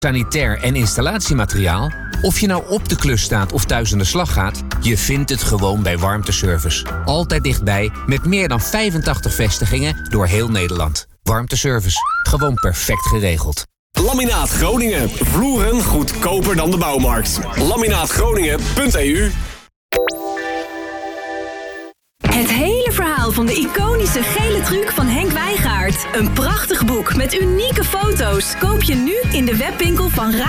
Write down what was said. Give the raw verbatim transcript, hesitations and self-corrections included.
sanitair en installatiemateriaal... Of je nou op de klus staat of thuis aan de slag gaat... je vindt het gewoon bij Warmteservice. Altijd dichtbij, met meer dan vijfentachtig vestigingen door heel Nederland. Warmteservice. Gewoon perfect geregeld. Laminaat Groningen. Vloeren goedkoper dan de bouwmarkt. laminaat groningen punt e u. Het hele verhaal van de iconische gele truc van Henk Wijngaard. Een prachtig boek met unieke foto's. Koop je nu in de webwinkel van Ra